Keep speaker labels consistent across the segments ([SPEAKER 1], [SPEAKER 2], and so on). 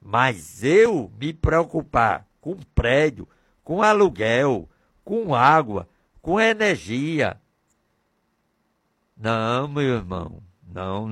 [SPEAKER 1] Mas eu me preocupar com prédio, com aluguel, com água, com energia. Não, meu irmão. Não.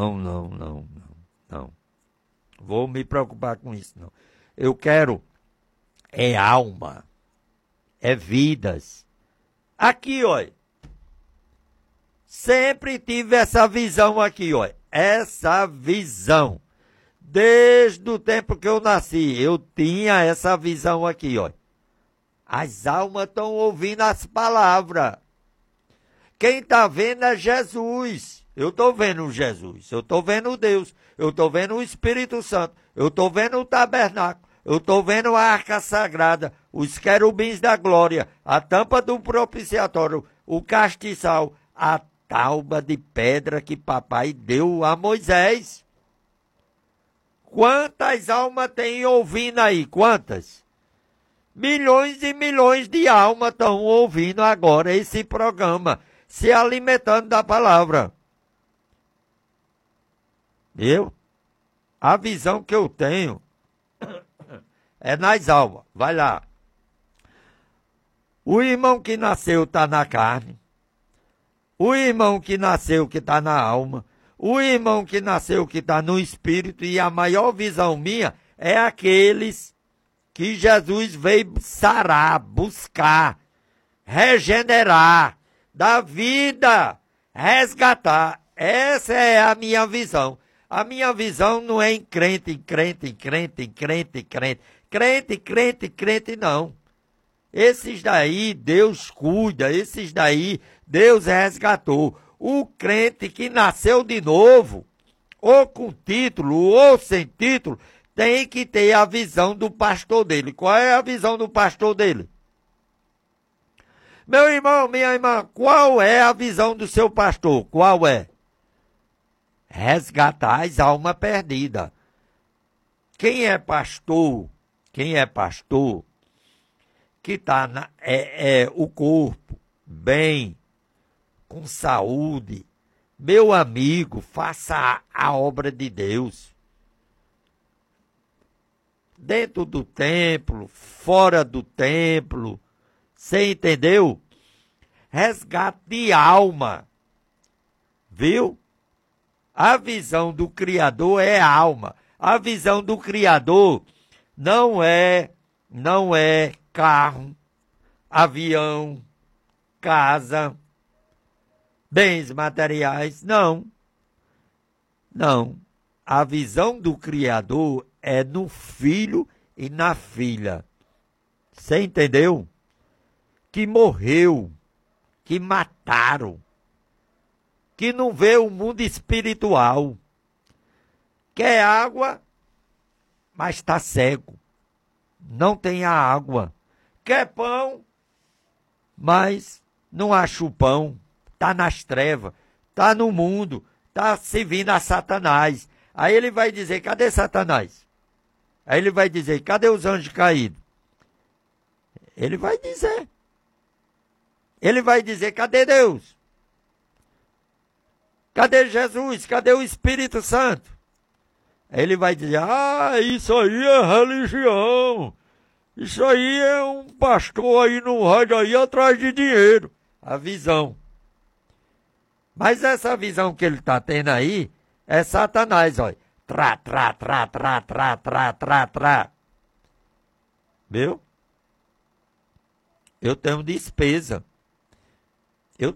[SPEAKER 1] Vou me preocupar com isso, não. Eu quero é alma, é vidas. Aqui, olha. Sempre tive essa visão aqui, olha. Essa visão. Desde o tempo que eu nasci, eu tinha essa visão aqui, olha. As almas estão ouvindo as palavras. Quem está vendo é Jesus. Eu estou vendo Jesus, eu estou vendo Deus, eu estou vendo o Espírito Santo, eu estou vendo o tabernáculo, eu estou vendo a arca sagrada, os querubins da glória, a tampa do propiciatório, o castiçal, a tábua de pedra que papai deu a Moisés. Quantas almas tem ouvindo aí? Quantas? Milhões e milhões de almas estão ouvindo agora esse programa, se alimentando da palavra. A visão que eu tenho é nas almas. Vai lá. O irmão que nasceu está na carne. O irmão que nasceu que está na alma. O irmão que nasceu que está no espírito. E a maior visão minha é aqueles que Jesus veio sarar, buscar, regenerar, dar vida, resgatar. Essa é a minha visão. A minha visão não é em crente, não. Esses daí Deus cuida, esses daí Deus resgatou. O crente que nasceu de novo, ou com título, ou sem título, tem que ter a visão do pastor dele. Qual é a visão do pastor dele? Meu irmão, minha irmã, qual é a visão do seu pastor? Qual é? Resgatar as almas perdidas. Quem é pastor, que está o corpo bem, com saúde, meu amigo, faça a obra de Deus. Dentro do templo, fora do templo, você entendeu? Resgate de alma, viu? A visão do Criador é alma. A visão do Criador não é carro, avião, casa, bens materiais, não. A visão do Criador é no filho e na filha. Você entendeu? Que morreu, que mataram, que não vê o mundo espiritual. Quer água, mas está cego. Não tem a água. Quer pão, mas não acha o pão. Está nas trevas, está no mundo, está servindo a Satanás. Aí ele vai dizer, cadê Satanás? Aí ele vai dizer, cadê os anjos caídos? Ele vai dizer. Ele vai dizer, cadê Deus? Cadê Jesus? Cadê o Espírito Santo? Aí ele vai dizer, isso aí é religião. Isso aí é um pastor aí no rádio aí atrás de dinheiro. A visão. Mas essa visão que ele está tendo aí é Satanás, olha. Trá. Viu? Eu tenho despesa. Eu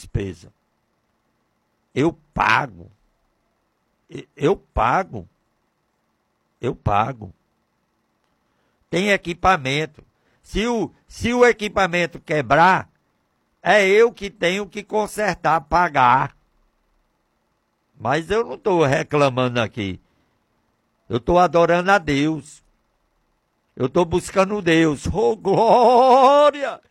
[SPEAKER 1] pago. Tem equipamento. Se o equipamento quebrar, é eu que tenho que consertar, pagar. Mas eu não estou reclamando aqui. Eu estou adorando a Deus. Eu estou buscando Deus. Oh, glória!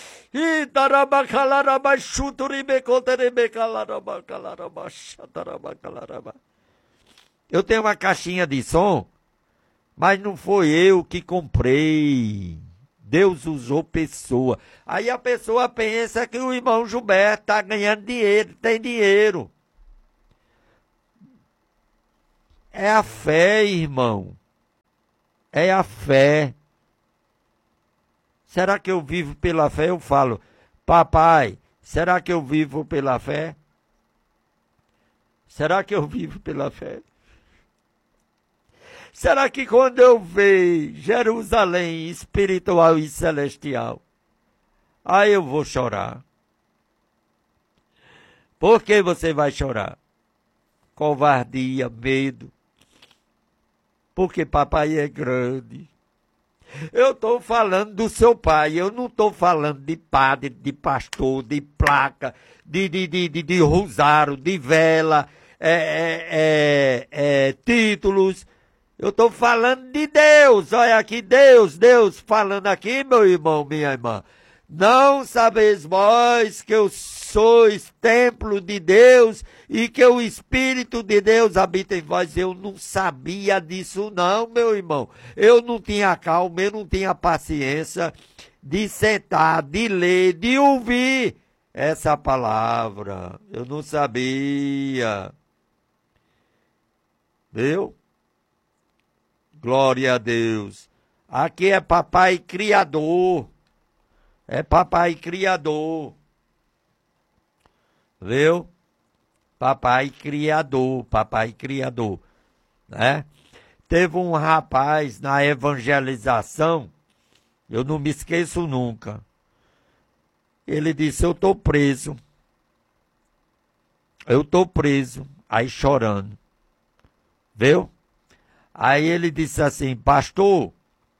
[SPEAKER 1] Eu tenho uma caixinha de som, mas não foi eu que comprei. Deus usou pessoa. Aí a pessoa pensa que o irmão Gilberto está ganhando dinheiro, tem dinheiro. É a fé, irmão. é a fé. Será que eu vivo pela fé? Eu falo, papai, será que eu vivo pela fé? Será que eu vivo pela fé? Será que quando eu ver Jerusalém espiritual e celestial, aí eu vou chorar? Por que você vai chorar? Covardia, medo. Porque papai é grande. Eu estou falando do seu pai, eu não estou falando de padre, de pastor, de placa, de rosário, de vela, títulos. Eu estou falando de Deus. Olha aqui, Deus falando aqui, meu irmão, minha irmã. Não sabeis vós que eu sois templo de Deus e que o Espírito de Deus habita em vós. Eu não sabia disso não, meu irmão. Eu não tinha calma, eu não tinha paciência de sentar, de ler, de ouvir essa palavra. Eu não sabia. Viu? Glória a Deus. Aqui é papai criador. É papai criador. Viu? Papai criador, né? Teve um rapaz na evangelização, eu não me esqueço nunca. Ele disse, eu estou preso. Aí chorando. Viu? Aí ele disse assim, pastor,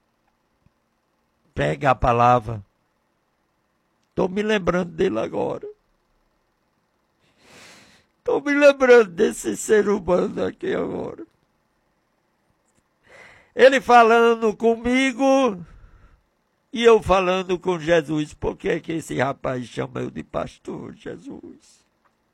[SPEAKER 1] pega a palavra. Estou me lembrando dele agora. Estou me lembrando desse ser humano aqui agora. Ele falando comigo e eu falando com Jesus. Por que é que esse rapaz chama eu de pastor, Jesus?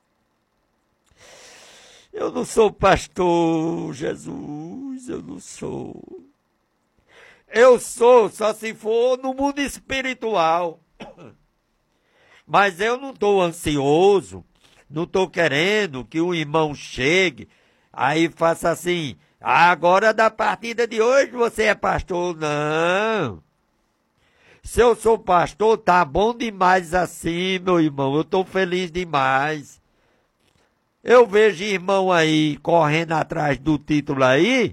[SPEAKER 1] Eu não sou pastor, Jesus, eu não sou. Eu sou, só se for no mundo espiritual. Mas eu não estou ansioso, não estou querendo que o irmão chegue, aí faça assim, agora da partida de hoje você é pastor. Não. Se eu sou pastor, tá bom demais assim, meu irmão, eu estou feliz demais. Eu vejo irmão aí correndo atrás do título aí,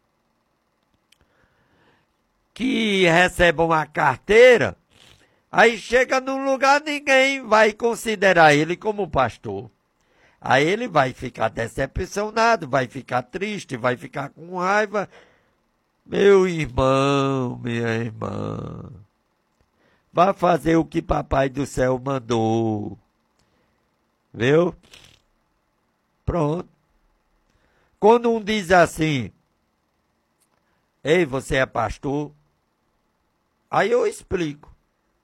[SPEAKER 1] que recebam uma carteira, aí chega num lugar, ninguém vai considerar ele como pastor. Aí ele vai ficar decepcionado, vai ficar triste, vai ficar com raiva. Meu irmão, minha irmã, vá fazer o que papai do céu mandou. Viu? Pronto. Quando um diz assim, ei, você é pastor? Aí eu explico.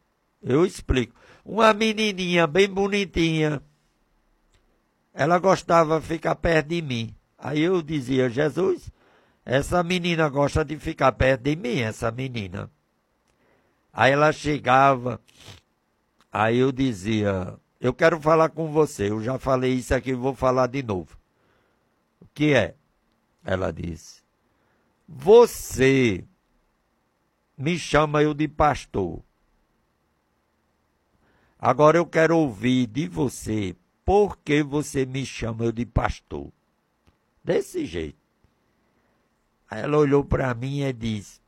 [SPEAKER 1] Uma menininha bem bonitinha, ela gostava de ficar perto de mim. Aí eu dizia, Jesus, essa menina gosta de ficar perto de mim, essa menina. Aí ela chegava, aí eu dizia, eu quero falar com você, eu já falei isso aqui, vou falar de novo. O que é? Ela disse, você me chama eu de pastor. Agora eu quero ouvir de você, por que você me chama eu de pastor? Desse jeito. Aí ela olhou para mim e disse,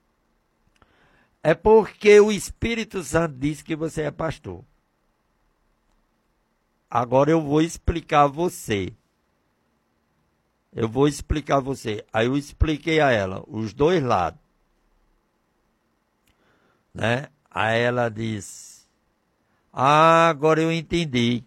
[SPEAKER 1] é porque o Espírito Santo disse que você é pastor. Agora eu vou explicar a você. Aí eu expliquei a ela os dois lados. Né? Aí ela disse, agora eu entendi.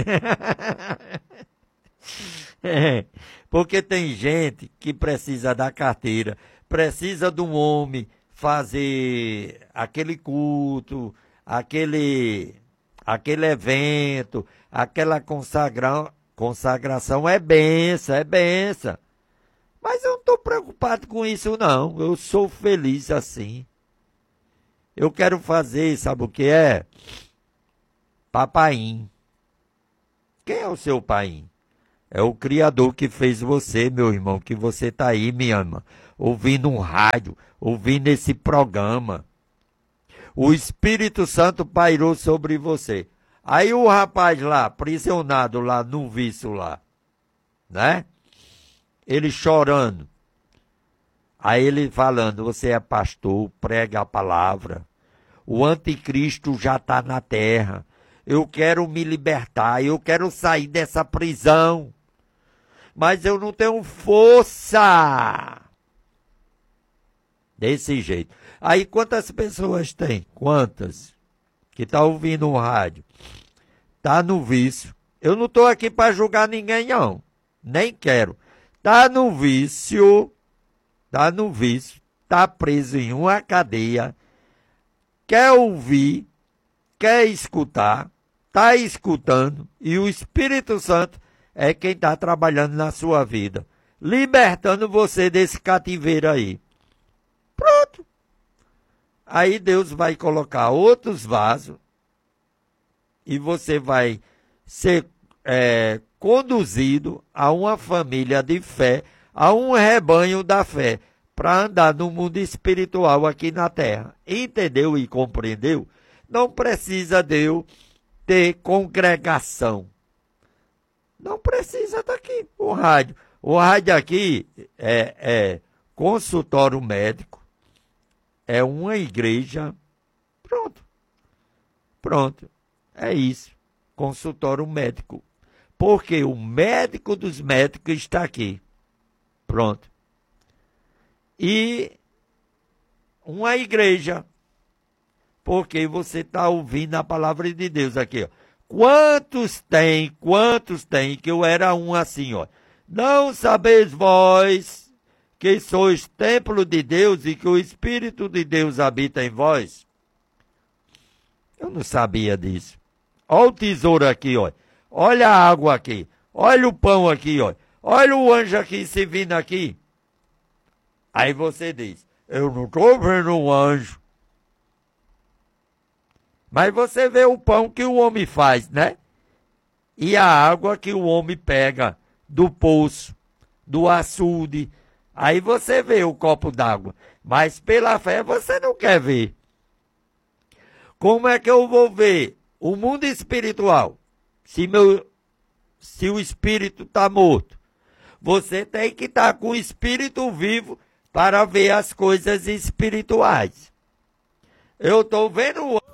[SPEAKER 1] Porque tem gente que precisa da carteira, precisa de um homem fazer aquele culto, aquele evento, aquela consagração, é benção. Mas eu não estou preocupado com isso não, eu sou feliz assim. Eu quero fazer, sabe o que é? Papaim. Quem é o seu paim? É o Criador que fez você, meu irmão, que você está aí, minha irmã. ouvindo um rádio, ouvindo esse programa. O Espírito Santo pairou sobre você. Aí o rapaz lá, aprisionado lá no vício lá, né? Ele chorando. Aí ele falando, você é pastor, prega a palavra. O anticristo já está na terra. Eu quero me libertar, eu quero sair dessa prisão. Mas eu não tenho força. Desse jeito. Aí quantas pessoas tem? Quantas? Que tá ouvindo o rádio. Tá no vício. Eu não estou aqui para julgar ninguém, não. Nem quero. Tá no vício. Tá no vício. Tá preso em uma cadeia. Quer ouvir. Quer escutar. Tá escutando. E o Espírito Santo é quem está trabalhando na sua vida. Libertando você desse cativeiro aí. Pronto. Aí Deus vai colocar outros vasos. E você vai ser conduzido a uma família de fé, a um rebanho da fé, para andar no mundo espiritual aqui na terra. Entendeu e compreendeu? Não precisa de eu ter congregação. Não precisa daqui, o rádio. O rádio aqui é consultório médico, é uma igreja. Pronto. Pronto. É isso. Consultório médico. Porque o médico dos médicos está aqui. Pronto. E uma igreja. Porque você está ouvindo a palavra de Deus aqui, ó. Quantos tem, que eu era um assim, ó. Não sabeis vós que sois templo de Deus e que o Espírito de Deus habita em vós? Eu não sabia disso. Olha o tesouro aqui, ó. Olha a água aqui. Olha o pão aqui, ó. Olha o anjo aqui se vindo aqui. Aí você diz, eu não estou vendo um anjo. Mas você vê o pão que o homem faz, né? E a água que o homem pega do poço, do açude. Aí você vê o copo d'água. Mas pela fé você não quer ver. Como é que eu vou ver o mundo espiritual se o espírito está morto? Você tem que estar com o espírito vivo para ver as coisas espirituais. Eu estou vendo o